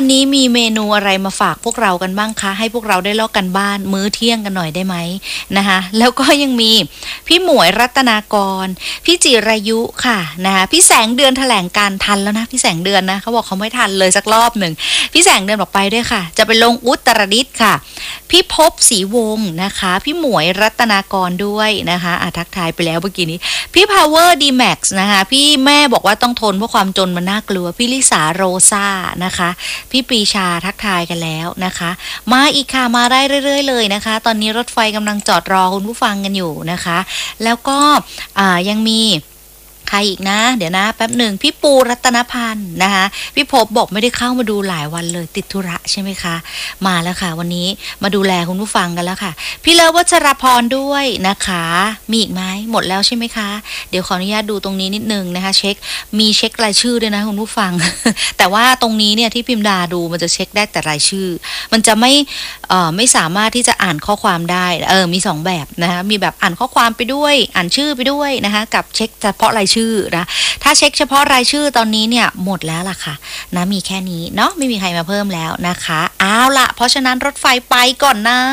วันนี้มีเมนูอะไรมาฝากพวกเรากันบ้างคะให้พวกเราได้ลอกกันบ้านมื้อเที่ยงกันหน่อยได้ไหมนะคะแล้วก็ยังมีพี่หมวยรัตนากรพี่จิรายุค่ะนะคะพี่แสงเดือนแถลงการทันแล้วนะพี่แสงเดือนนะเขาบอกเขาไม่ทันเลยสักรอบหนึ่งพี่แสงเดือนบอกไปด้วยค่ะจะไปลงอุตรดิตถ์ค่ะพี่ภพศรีวงศ์นะคะพี่หมวยรัตนากรด้วยนะคะทักทายไปแล้วเมื่อกี้นี้พี่ Power D-Max นะคะพี่แม่บอกว่าต้องทนเพราะความจนมันน่ากลัวพี่ลิสาโรซ่านะคะพี่ปรีชาทักทายกันแล้วนะคะมาอีกค่ะมาได้เรื่อยๆเลยนะคะตอนนี้รถไฟกำลังจอดรอคุณผู้ฟังกันอยู่นะคะแล้วก็ยังมีใครอีกนะเดี๋ยวนะแป๊บหนึ่งพี่ปูรัตนพันธ์นะคะพี่ภพบอกไม่ได้เข้ามาดูหลายวันเลยติดธุระใช่ไหมคะมาแล้วค่ะวันนี้มาดูแลคุณผู้ฟังกันแล้วค่ะพี่เลิฟวัชรพรด้วยนะคะมีอีกไหมหมดแล้วใช่ไหมคะเดี๋ยวขออนุญาตดูตรงนี้นิดนึงนะคะเช็ครายชื่อด้วยนะคุณผู้ฟัง แต่ว่าตรงนี้เนี่ยที่พิมพ์ดาดูมันจะเช็คได้แต่รายชื่อมันจะไม่สามารถที่จะอ่านข้อความได้มี2แบบนะคะมีแบบอ่านข้อความไปด้วยอ่านชื่อไปด้วยนะคะกับเช็คเฉพาะรายชื่อนะถ้าเช็คเฉพาะรายชื่อตอนนี้เนี่ยหมดแล้วล่ะค่ะนะมีแค่นี้เนาะไม่มีใครมาเพิ่มแล้วนะคะเอาล่ะเพราะฉะนั้นรถไฟไปก่อนนะ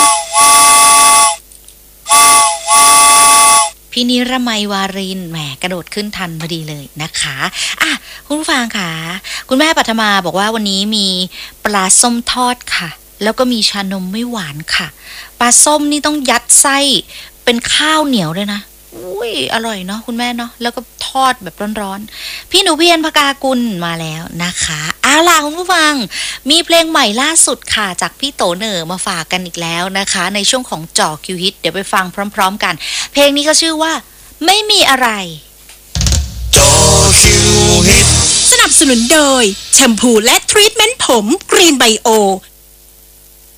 พี่นิรมัยวารินแหมกระโดดขึ้นทันพอดีเลยนะคะคุณผู้ฟังค่ะคุณแม่ปัทมาบอกว่าวันนี้มีปลาส้มทอดค่ะแล้วก็มีชานมไม่หวานค่ะปลาส้มนี่ต้องยัดไส้เป็นข้าวเหนียวด้วยนะอุ้ยอร่อยเนาะคุณแม่เนาะแล้วก็ทอดแบบร้อนๆพี่หนูเพียรพกากุลมาแล้วนะคะเอาล่ะคุณผู้ฟังมีเพลงใหม่ล่าสุดค่ะจากพี่โตเหน่อมาฝากกันอีกแล้วนะคะในช่วงของจ่อคิวฮิตเดี๋ยวไปฟังพร้อมๆกันเพลงนี้ก็ชื่อว่าไม่มีอะไรจ่อคิวฮิตสนับสนุนโดยแชมพูและทรีทเมนต์ผมกรีนไบโอ